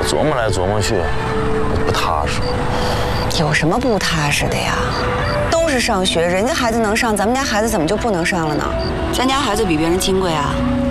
我琢磨来琢磨去，不踏实。 有什么不踏实的呀？都是上学，人家孩子能上，咱们家孩子怎么就不能上了呢？咱家孩子比别人金贵啊。